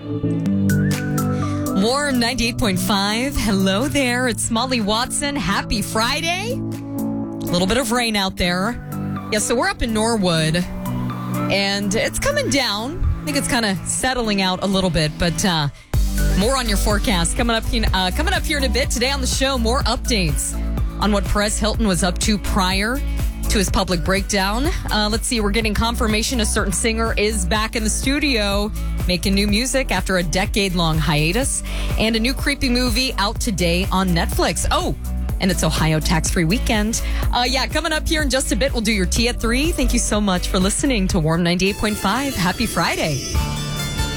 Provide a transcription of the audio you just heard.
Warm 98.5. Hello there. It's Molly Watson. Happy Friday. A little bit of rain out there. Yeah, so we're up in Norwood, and it's coming down. I think it's kind of settling out a little bit, but more on your forecast coming up here in a bit. Today on the show, more updates on what Perez Hilton was up to prior to his public breakdown. Let's see, we're getting confirmation a certain singer is back in the studio making new music after a decade-long hiatus, and a new creepy movie out today on Netflix. Oh, and it's Ohio tax-free weekend. Coming up here in just a bit, we'll do your tea at 3. Thank you so much for listening to Warm 98.5. Happy Friday.